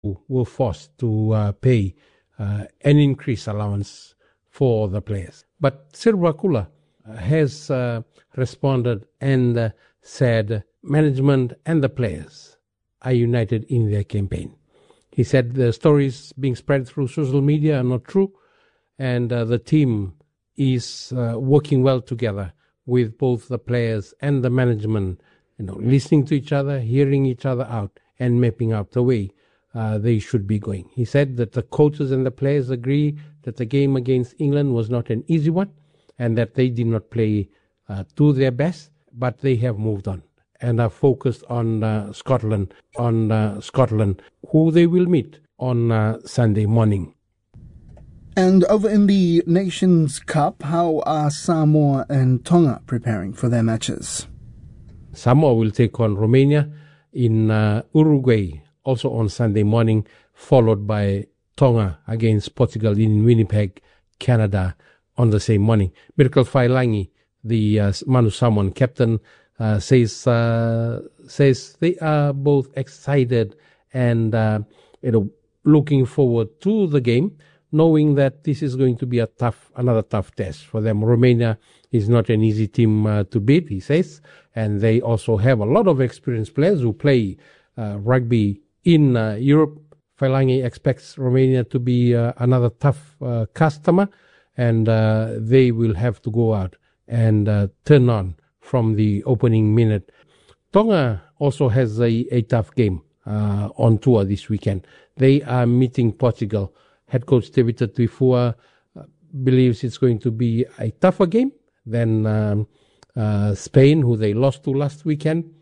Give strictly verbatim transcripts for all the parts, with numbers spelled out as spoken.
were forced to uh, pay uh, an increased allowance for the players. But Sirwakula has uh, responded and uh, said management and the players are united in their campaign. He said the stories being spread through social media are not true, and uh, the team is uh, working well together with both the players and the management, you know, listening to each other, hearing each other out, and mapping out the way uh, they should be going. He said that the coaches and the players agree that the game against England was not an easy one, and that they did not play uh, to their best, but they have moved on and are focused on uh, Scotland, on uh, Scotland, who they will meet on uh, Sunday morning. And over in the Nations Cup, how are Samoa and Tonga preparing for their matches? Samoa will take on Romania in uh, Uruguay, also on Sunday morning, followed by Tonga against Portugal in Winnipeg, Canada, on the same morning. Miracle Failangi, the uh, Manu Samoan captain, uh, says uh, says they are both excited and uh, you know looking forward to the game, knowing that this is going to be a tough, another tough test for them. Romania is not an easy team uh, to beat, he says, and they also have a lot of experienced players who play uh, rugby in uh, Europe. Failangi expects Romania to be uh, another tough uh, customer, and uh, they will have to go out and uh, turn on from the opening minute. Tonga also has a, a tough game uh, on tour this weekend. They are meeting Portugal. Head coach David Tuifua uh, believes it's going to be a tougher game than um, uh, Spain, who they lost to last weekend.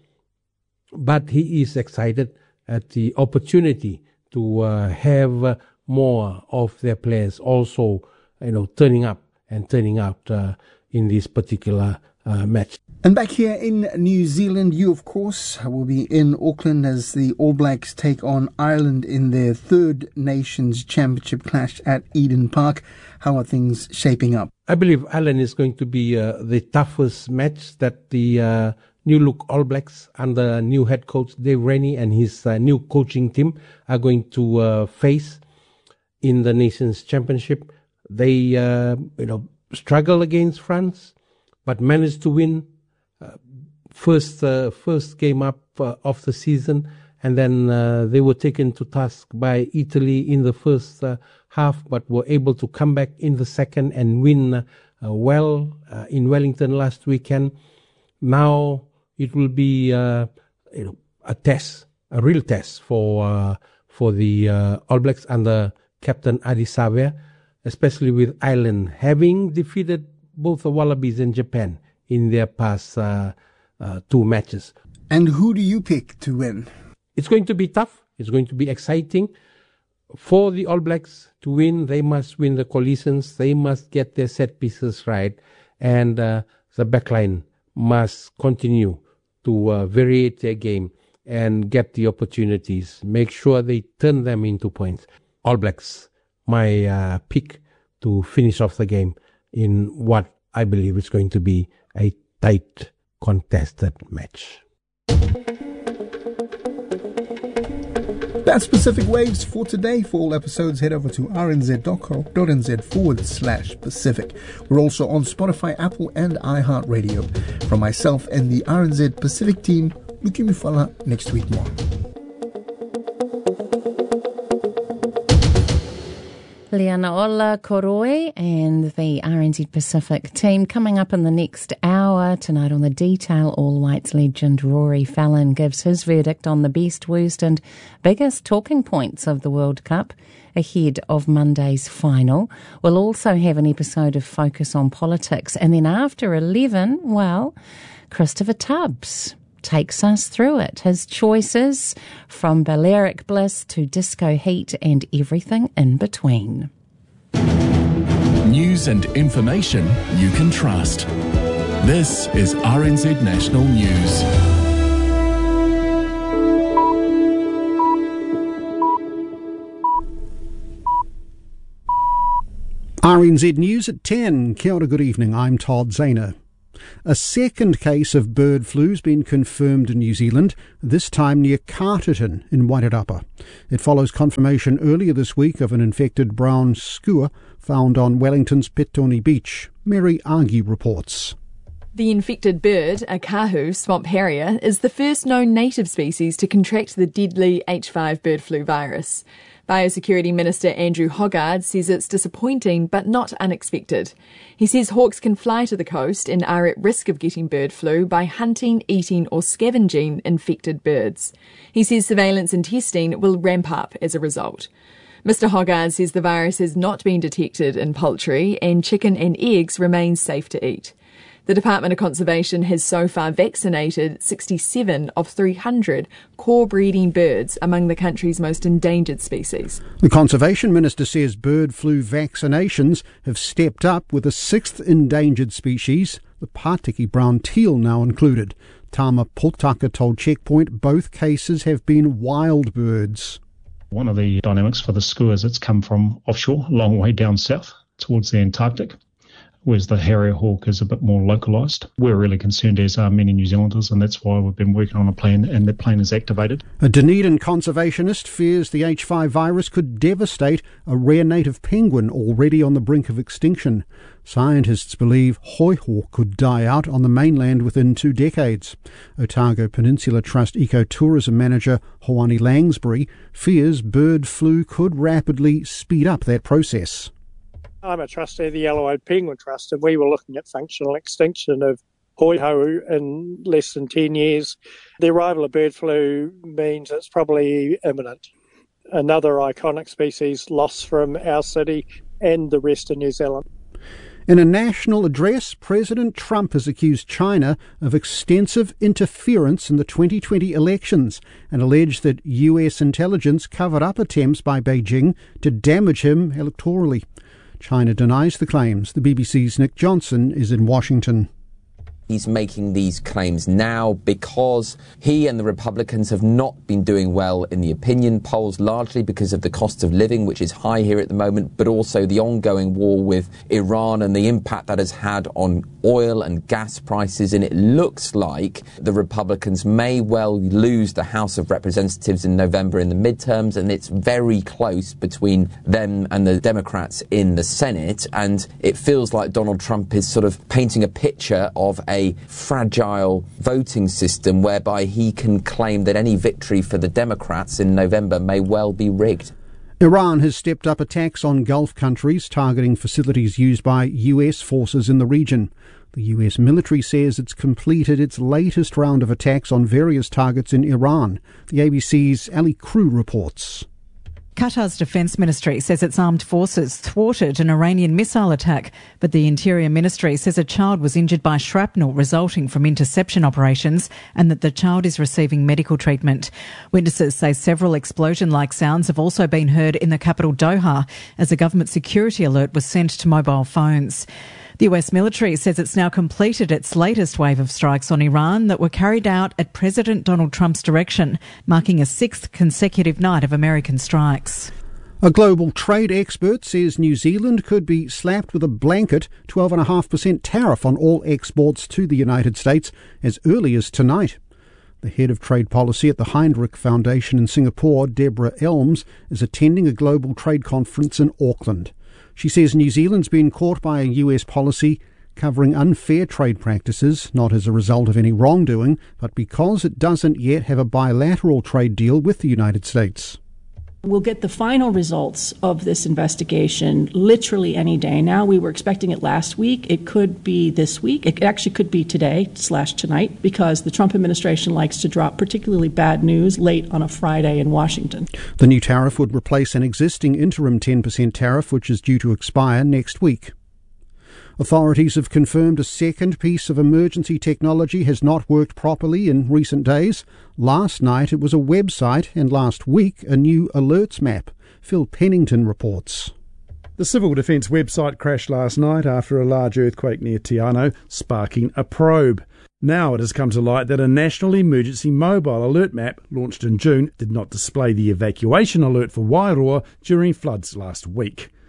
But he is excited at the opportunity to uh, have uh, more of their players also, you know, turning up and turning out uh, in this particular uh, match. And back here in New Zealand, you, of course, will be in Auckland as the All Blacks take on Ireland in their third Nations Championship clash at Eden Park. How are things shaping up? I believe Ireland is going to be uh, the toughest match that the uh, new look All Blacks under new head coach Dave Rennie and his uh, new coaching team are going to uh, face in the Nations Championship. They, uh, you know, struggle against France, but managed to win uh, first uh, first game up uh, of the season, and then uh, they were taken to task by Italy in the first uh, half, but were able to come back in the second and win uh, well uh, in Wellington last weekend. Now it will be uh, you know, a test, a real test for uh, for the uh, All Blacks under Captain Adi Savea, especially with Ireland having defeated both the Wallabies and Japan in their past uh, uh, two matches. And who do you pick to win? It's going to be tough. It's going to be exciting. For the All Blacks to win, they must win the collisions. They must get their set pieces right. And uh, the backline must continue to uh, variate their game and get the opportunities. Make sure they turn them into points. All Blacks, my uh, pick to finish off the game in what I believe is going to be a tight, contested match. That's Pacific Waves for today. For all episodes, head over to rnz.co.nz forward slash Pacific. We're also on Spotify, Apple, and iHeartRadio. From myself and the R N Z Pacific team, Luki Mufala, next week more. Liana Ola Koroi and the R N Z Pacific team. Coming up in the next hour tonight on The Detail, All Whites legend Rory Fallon gives his verdict on the best, worst and biggest talking points of the World Cup ahead of Monday's final. We'll also have an episode of Focus on Politics, and then after eleven, well, Christopher Tubbs takes us through it. His choices from Balearic Bliss to Disco Heat and everything in between. News and information you can trust. This is R N Z National News. R N Z News at ten. Kia ora, good evening. I'm Todd Zahner. A second case of bird flu has been confirmed in New Zealand, this time near Carterton in Wairarapa. It follows confirmation earlier this week of an infected brown skua found on Wellington's Petone Beach. Mary Argy reports. The infected bird, a kahu swamp harrier, is the first known native species to contract the deadly H five bird flu virus. Biosecurity Minister Andrew Hoggard says it's disappointing but not unexpected. He says hawks can fly to the coast and are at risk of getting bird flu by hunting, eating or scavenging infected birds. He says surveillance and testing will ramp up as a result. Mister Hoggard says the virus has not been detected in poultry and chicken and eggs remain safe to eat. The Department of Conservation has so far vaccinated sixty-seven of three hundred core breeding birds among the country's most endangered species. The Conservation Minister says bird flu vaccinations have stepped up with a sixth endangered species, the Pātiki brown teal, now included. Tama Potaka told Checkpoint both cases have been wild birds. One of the dynamics for the skua is it's come from offshore, a long way down south towards the Antarctic, whereas the harrier hawk is a bit more localised. We're really concerned, as are many New Zealanders, and that's why we've been working on a plan, and that plan is activated. A Dunedin conservationist fears the H five virus could devastate a rare native penguin already on the brink of extinction. Scientists believe hoi hawk could die out on the mainland within two decades. Otago Peninsula Trust ecotourism manager Hoani Langsbury fears bird flu could rapidly speed up that process. I'm a trustee of the Yellow-eyed Penguin Trust, and we were looking at functional extinction of hoiho in less than ten years. The arrival of bird flu means it's probably imminent. Another iconic species lost from our city and the rest of New Zealand. In a national address, President Trump has accused China of extensive interference in the twenty twenty elections and alleged that U S intelligence covered up attempts by Beijing to damage him electorally. China denies the claims. The B B C's Nick Johnson is in Washington. He's making these claims now because he and the Republicans have not been doing well in the opinion polls, largely because of the cost of living, which is high here at the moment, but also the ongoing war with Iran and the impact that has had on oil and gas prices. And it looks like the Republicans may well lose the House of Representatives in November in the midterms, and it's very close between them and the Democrats in the Senate. And it feels like Donald Trump is sort of painting a picture of a A fragile voting system whereby he can claim that any victory for the Democrats in November may well be rigged. Iran has stepped up attacks on Gulf countries, targeting facilities used by U S forces in the region. The U S military says it's completed its latest round of attacks on various targets in Iran. The A B C's Ali Crew reports. Qatar's defence ministry says its armed forces thwarted an Iranian missile attack, but the Interior Ministry says a child was injured by shrapnel resulting from interception operations and that the child is receiving medical treatment. Witnesses say several explosion-like sounds have also been heard in the capital Doha as a government security alert was sent to mobile phones. The U S military says it's now completed its latest wave of strikes on Iran that were carried out at President Donald Trump's direction, marking a sixth consecutive night of American strikes. A global trade expert says New Zealand could be slapped with a blanket twelve point five percent tariff on all exports to the United States as early as tonight. The head of trade policy at the Heinrich Foundation in Singapore, Deborah Elms, is attending a global trade conference in Auckland. She says New Zealand's been caught by a U S policy covering unfair trade practices, not as a result of any wrongdoing, but because it doesn't yet have a bilateral trade deal with the United States. We'll get the final results of this investigation literally any day now. We were expecting it last week. It could be this week. It actually could be today slash tonight because the Trump administration likes to drop particularly bad news late on a Friday in Washington. The new tariff would replace an existing interim ten percent tariff, which is due to expire next week. Authorities have confirmed a second piece of emergency technology has not worked properly in recent days. Last night it was a website and last week a new alerts map. Phil Pennington reports. The Civil Defence website crashed last night after a large earthquake near Te Anau, sparking a probe. Now it has come to light that a National Emergency Mobile Alert map, launched in June, did not display the evacuation alert for Wairoa during floods last week.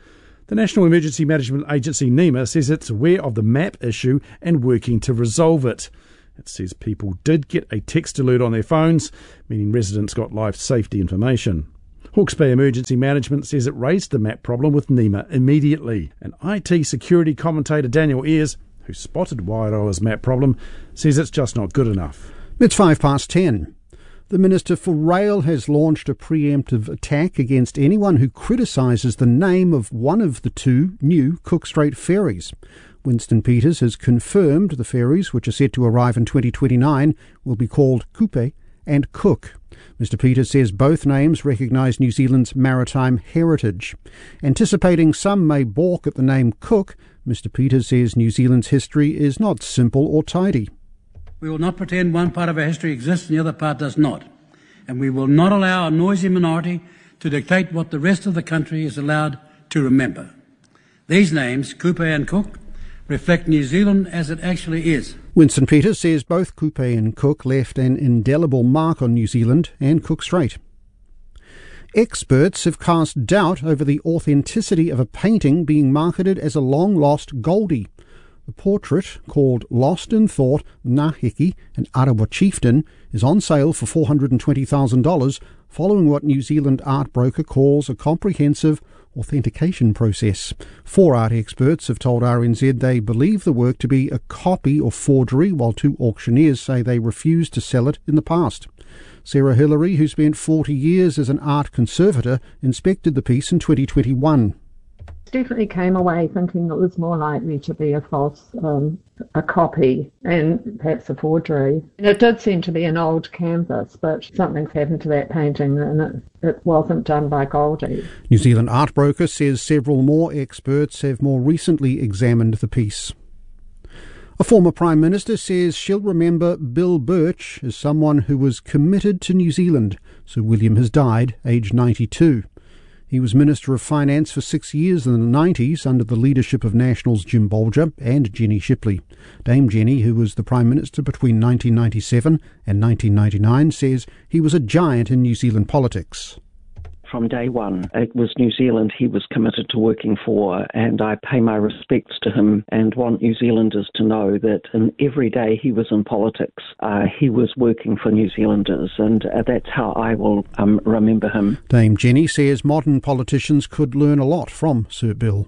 The National Emergency Management Agency, NEMA, says it's aware of the map issue and working to resolve it. It says people did get a text alert on their phones, meaning residents got life safety information. Hawke's Bay Emergency Management says it raised the map problem with NEMA immediately. And I T security commentator Daniel Ayres, who spotted Wairoa's map problem, says it's just not good enough. It's five past ten. The Minister for Rail has launched a preemptive attack against anyone who criticises the name of one of the two new Cook Strait ferries. Winston Peters has confirmed the ferries, which are set to arrive in twenty twenty-nine, will be called Kupe and Cook. Mister Peters says both names recognise New Zealand's maritime heritage. Anticipating some may balk at the name Cook, Mister Peters says New Zealand's history is not simple or tidy. We will not pretend one part of our history exists and the other part does not. And we will not allow a noisy minority to dictate what the rest of the country is allowed to remember. These names, Kupe and Cook, reflect New Zealand as it actually is. Winston Peters says both Kupe and Cook left an indelible mark on New Zealand and Cook Strait. Experts have cast doubt over the authenticity of a painting being marketed as a long-lost Goldie. The portrait, called Lost in Thought, Ngāhiki, an Arawa chieftain, is on sale for four hundred twenty thousand dollars following what New Zealand art broker calls a comprehensive authentication process. Four art experts have told R N Z they believe the work to be a copy or forgery, while two auctioneers say they refused to sell it in the past. Sarah Hillary, who spent forty years as an art conservator, inspected the piece in twenty twenty-one. Definitely came away thinking it was more likely to be a false, um, a copy and perhaps a forgery. And it did seem to be an old canvas, but something's happened to that painting and it, it wasn't done by Goldie. New Zealand art broker says several more experts have more recently examined the piece. A former Prime Minister says she'll remember Bill Birch as someone who was committed to New Zealand. Sir William has died, aged ninety-two. He was Minister of Finance for six years in the nineties under the leadership of Nationals Jim Bolger and Jenny Shipley. Dame Jenny, who was the Prime Minister between nineteen ninety-seven and nineteen ninety-nine, says he was a giant in New Zealand politics. From day one, it was New Zealand he was committed to working for, and I pay my respects to him and want New Zealanders to know that in every day he was in politics, uh, he was working for New Zealanders, and uh, that's how I will um, remember him. Dame Jenny says modern politicians could learn a lot from Sir Bill.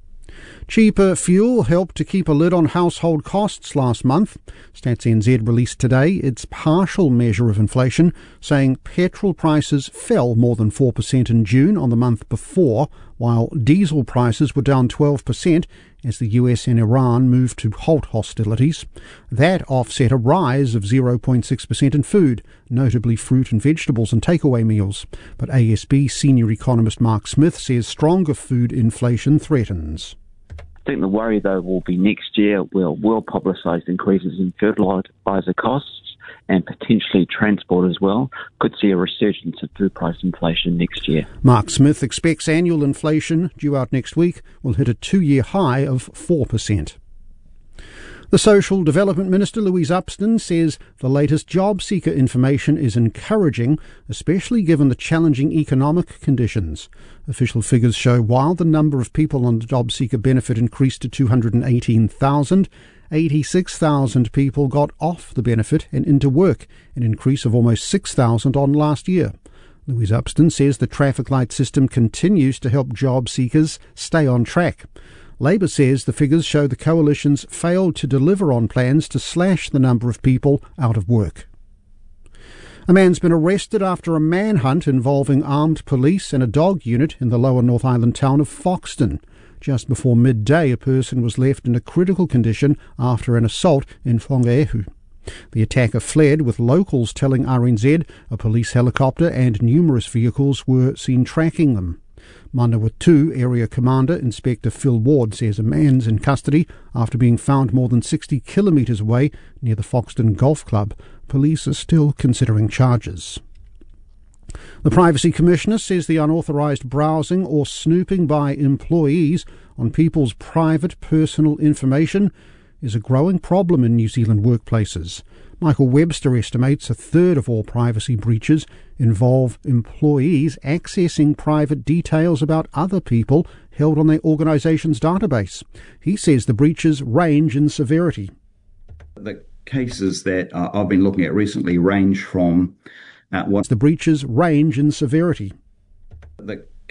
Cheaper fuel helped to keep a lid on household costs last month. Stats N Z released today its partial measure of inflation, saying petrol prices fell more than four percent in June on the month before, while diesel prices were down twelve percent as the U S and Iran moved to halt hostilities. That offset a rise of zero point six percent in food, notably fruit and vegetables and takeaway meals. But A S B senior economist Mark Smith says stronger food inflation threatens. I think the worry, though, will be next year will well-publicised increases in fertiliser costs and potentially transport as well. Could see a resurgence of food price inflation next year. Mark Smith expects annual inflation, due out next week, will hit a two-year high of four percent. The Social Development Minister, Louise Upston, says the latest job seeker information is encouraging, especially given the challenging economic conditions. Official figures show while the number of people on the job seeker benefit increased to two hundred eighteen thousand, eighty-six thousand people got off the benefit and into work, an increase of almost six thousand on last year. Louise Upston says the traffic light system continues to help job seekers stay on track. Labor says the figures show the coalition's failed to deliver on plans to slash the number of people out of work. A man's been arrested after a manhunt involving armed police and a dog unit in the lower North Island town of Foxton. Just before midday, a person was left in a critical condition after an assault in Whangaehu. The attacker fled, with locals telling R N Z a police helicopter and numerous vehicles were seen tracking them. Manawa two Area Commander Inspector Phil Ward says a man's in custody after being found more than sixty kilometres away near the Foxton Golf Club. Police are still considering charges. The Privacy Commissioner says the unauthorised browsing or snooping by employees on people's private personal information is a growing problem in New Zealand workplaces. Michael Webster estimates a third of all privacy breaches involve employees accessing private details about other people held on their organisation's database. He says the breaches range in severity. The cases that uh, I've been looking at recently range from uh, what the breaches range in severity. The